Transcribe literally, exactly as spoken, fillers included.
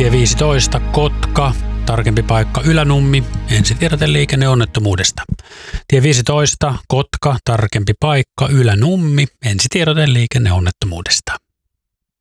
Tie viisitoista, Kotka, tarkempi paikka Ylänummi, ensitiedote liikenneonnettomuudesta. Tie viisitoista, Kotka, tarkempi paikka Ylänummi, ensitiedote liikenneonnettomuudesta.